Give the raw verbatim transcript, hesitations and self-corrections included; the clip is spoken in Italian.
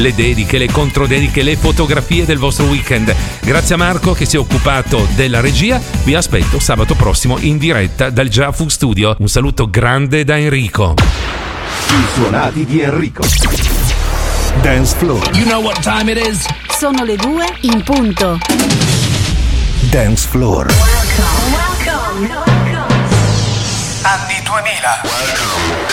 le dediche, le controdediche, le fotografie del vostro weekend. Grazie a Marco che si è occupato della regia. Vi aspetto sabato prossimo in diretta dal Jafu Studio. Un saluto grande da Enrico. I suonati di Enrico. Dance Floor. You know what time it is? Sono le due in punto. Dance Floor. Welcome, welcome, welcome. Anni duemila.